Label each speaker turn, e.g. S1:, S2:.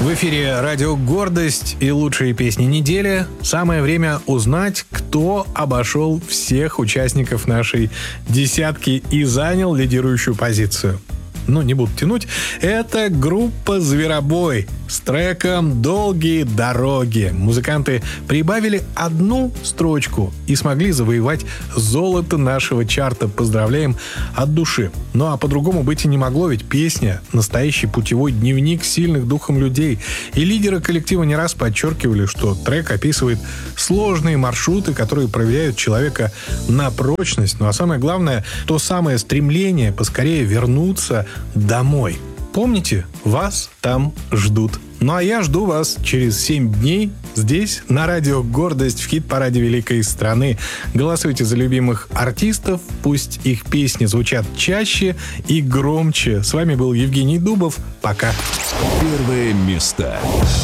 S1: В эфире радио «Гордость» и лучшие песни недели. Самое время узнать, кто обошел всех участников нашей десятки и занял лидирующую позицию. Не буду тянуть. Это группа «Зверобой» с треком «Долгие дороги». Музыканты прибавили одну строчку и смогли завоевать золото нашего чарта. Поздравляем от души. А по-другому быть и не могло, ведь песня — настоящий путевой дневник сильных духом людей. И лидеры коллектива не раз подчеркивали, что трек описывает сложные маршруты, которые проверяют человека на прочность. А самое главное — то самое стремление поскорее вернуться домой. Помните, вас там ждут. А я жду вас через 7 дней здесь, на радио «Гордость», в хит-параде великой страны. Голосуйте за любимых артистов, пусть их песни звучат чаще и громче. С вами был Евгений Дубов. Пока.
S2: Первое место.